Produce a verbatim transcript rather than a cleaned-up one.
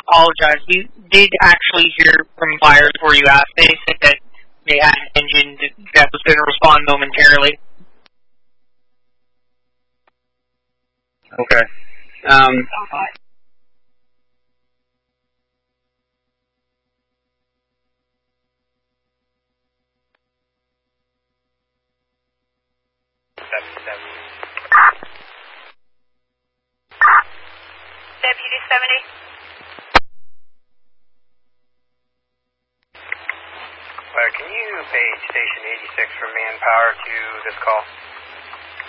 apologize. We did actually hear from buyers where you asked. They said that they had an engine that was going to respond momentarily. Okay. Um, Deputy seventy. Uh, can you page station eighty-six for manpower to this call?